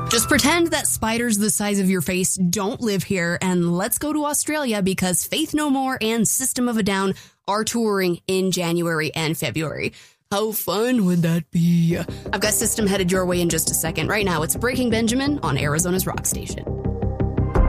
Just pretend that spiders the size of your face don't live here, and let's go to Australia because Faith No More and System of a Down are touring in January and February. How fun would that be? I've got System headed your way in just a second. Right now, it's Breaking Benjamin on Arizona's Rock Station.